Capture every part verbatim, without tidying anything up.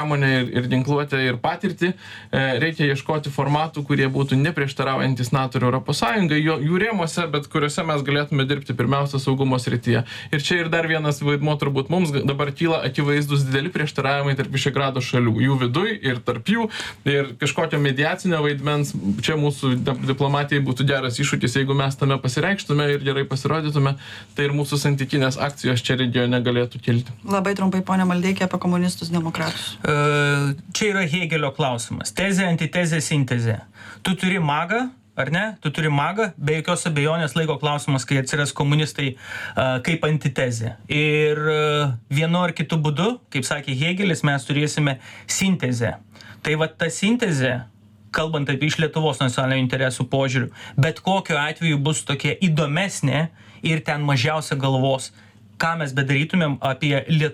pramonę ir, ir ginkluotę ir patirtį, reikia ieškoti formatų, kurie būtų neprieštaraujantis NATO ir Europos Sąjungai, jų rėmuose, bet kuriuose mes galėtume dirbti pirmiausia saugumo srityje. Ir čia ir dar vienas vaidmuo turbūt mums dabar kyla akivaizdus dideli prieštaravimai tarp Višegrado šalių, jų viduj ir tarp jų, ir kažkokio mediacinio vaidmens, čia mūsų diplomatijai būtų geras iššūkis, jeigu mes tame pasireikštume ir gerai pasirodytume, tai ir mūsų santykinės akcijos čia regione galėtų kilti. Labai trumpai, ponia Maldeikė, apie komunistus demokratus. Čia yra Hėgelio klausimas. Tezė, antitezė, sintezė. Tu turi magą, ar ne? Tu turi magą, be jokios abejonės laiko klausimas, kai atsiras komunistai kaip antitezė. Ir vienu ar kitu būdu, kaip sakė Hėgelis, mes turėsime sintezę. Tai va ta sintezė, kalbant apie iš Lietuvos nacionalinių interesų požiūrių, bet kokiu atveju bus tokia įdomesnė ir ten mažiausia galvos, ką mes bedarytumėm apie, Liet,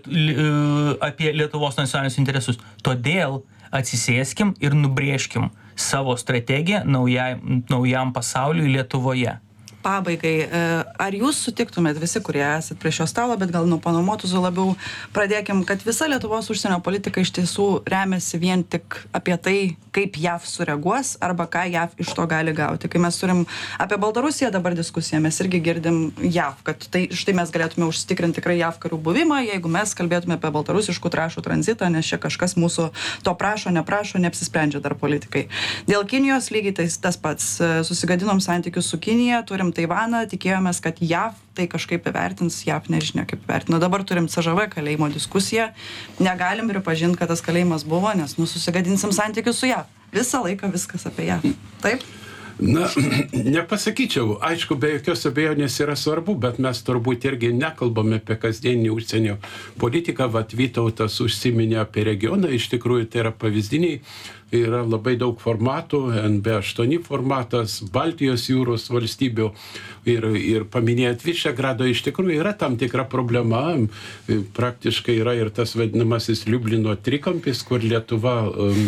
apie Lietuvos nacionalinius interesus. Todėl atsisėskim ir nubrėžkim savo strategiją naujam, naujam pasauliui Lietuvoje. Pabaigai, ar jūs sutiktumėt visi, kurie esat prie šio stalo, bet gal nuo pono Motuzų labiau pradėkim, kad visa Lietuvos užsienio politika iš tiesų remiasi vien tik apie tai, kaip J A V sureaguos arba ką J A V iš to gali gauti. Kai mes turim apie Baltarusiją dabar diskusiją, mes irgi girdim J A V, kad tai štai mes galėtume užsitikrinti tikrai J A V karių buvimą, jeigu mes kalbėtume apie baltarusiškų trąšų tranzitą, nes čia kažkas mūsų to prašo, neprašo, neapsisprendžia dar politikai. Dėl Kinijos lygiai tai tas pats. Susigadinom santykius su Kinija, turim Taivaną, tikėjomės, kad J A V tai kažkaip įvertins, J A V nežinia kaip įvertino. Dabar turim C Ž V kalėjimo diskusiją, negalim pripažinti, kad tas kalėjimas buvo, nes nu susigadinsim santykius su J A V. Visą laiką viskas apie J A V. Taip? Na, nepasakyčiau. Aišku, be jokios abejonės yra svarbu, bet mes turbūt irgi nekalbame apie kasdieninį užsienio politiką. Vat Vytautas užsiminė apie regioną, iš tikrųjų tai yra pavyzdiniai. Yra labai daug formatų, N B aštuoni formatas, Baltijos jūros valstybių ir, ir paminėjot Višegrado, iš tikrųjų yra tam tikra problema. Praktiškai yra ir tas vadinamasis Liublino trikampis, kur Lietuva,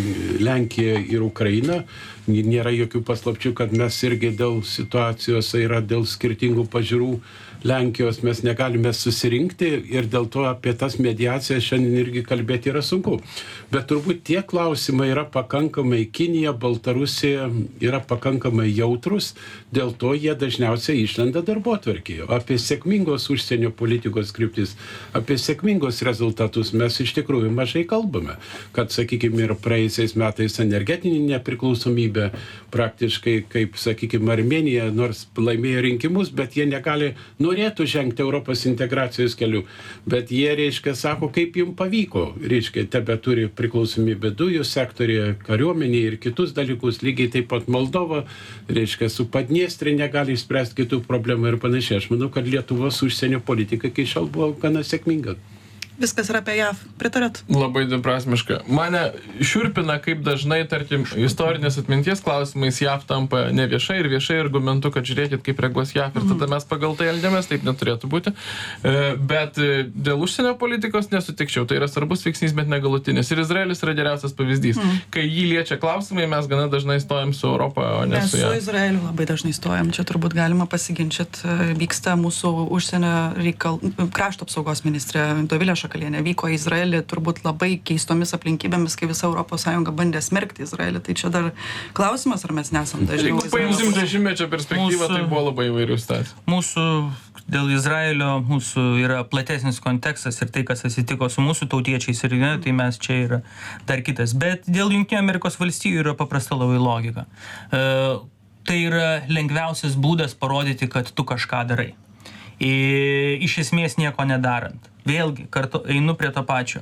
Lenkija ir Ukraina. Nėra jokių paslapčių, kad mes irgi dėl situacijos yra dėl skirtingų pažiūrų Lenkijos mes negalime susirinkti ir dėl to apie tas mediacijas šiandien irgi kalbėti yra sunku. Bet turbūt tie klausimai yra pakankamai, Kinija, Baltarusija yra pakankamai jautrus, dėl to jie dažniausiai išlenda darbotvarkėje. Apie sėkmingos užsienio politikos kryptis, apie sėkmingos rezultatus mes iš tikrųjų mažai kalbame. Kad, sakykime, ir praėjusiais metais energetinė nepriklausomybė, praktiškai, kaip, sakykime, Armėnija, nors laimėjo rinkimus, bet jie negali norėtų žengti Europos integracijos keliu, bet jie, reiškia, sako, kaip jums pavyko, reiškia, tebe turi priklausomybę dujų sektorėje, kariuomenė ir kitus dalykus, lygiai taip pat Moldova, reiškia, su Padniestrė negali išspręsti kitų problemų ir panašiai. Aš manau, kad Lietuvos užsienio politika iki šiol buvo gana sėkminga. Viskas yra apie J A V. Pritarėt? Labai dviprasmiška. Mane šiurpina, kaip dažnai, tarkim, istorinės atminties klausimais J A V tampa ne viešai ir viešai argumentu, kad žiūrėkit, kaip reaguos J A V ir tada mes pagal tai elgiamės, taip neturėtų būti. Bet dėl užsienio politikos nesutikčiau. Tai yra svarbus veiksnys, bet negalutinis. Ir Izraelis yra geriausias pavyzdys. Mm. Kai jį liečia klausimai, mes gana dažnai stojam su Europą, o ne mes su J A V. Mes su Izraeliu labai dažnai stojam. Čia turbūt galima pasiginčyti. Vyksta mūsų užsienio reikal... krašto apsaugos ministrė Dovilė Šakalienė vyko į Izraelį turbūt labai keistomis aplinkybėmis, kai visa Europos Sąjunga bandė smerkti Izraelį. Tai čia dar klausimas, ar mes nesam dažniau. Jeigu paimsim dešimtmečio perspektyvą, mūsų, tai buvo labai įvairių situacijų. Mūsų dėl Izraelio mūsų yra platesnis kontekstas ir tai, kas atsitiko su mūsų tautiečiais ir ne, tai mes čia yra dar kitas. Bet dėl Jungtinių Amerikos valstijų yra paprasta labai logika. E, tai yra lengviausias būdas parodyti, kad tu kažką darai. I, iš esmės nieko nedarant. Vėlgi, kartu einu prie to pačio.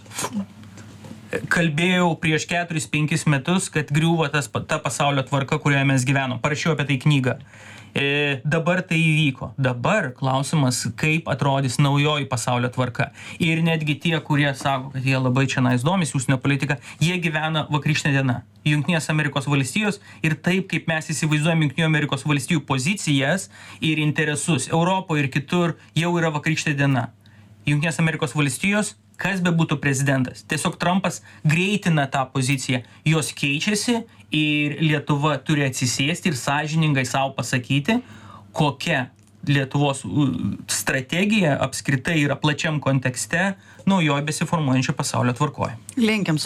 Kalbėjau prieš keturis penkis metus, kad griūva tas, ta pasaulio tvarka, kurioje mes gyvenom. Parašiau apie tai knygą. E, dabar tai įvyko. Dabar klausimas, kaip atrodys naujoji pasaulio tvarka. Ir netgi tie, kurie sako, kad jie labai čia nais domisi užsienio politika, jie gyvena vakarykštę dieną. Jungtinės Amerikos valstijos ir taip, kaip mes įsivaizduojam Jungtinių Amerikos valstijų pozicijas ir interesus Europoje ir kitur, jau yra vakarykštė diena. Jungtinės Amerikos valstijos, kas be būtų prezidentas. Tiesiog Trumpas greitina tą poziciją. Jos keičiasi ir Lietuva turi atsisėsti ir sąžiningai savo pasakyti, kokia Lietuvos strategija apskritai yra plačiam kontekste naujoj besiformuojančio pasaulio tvarkoj. Linkim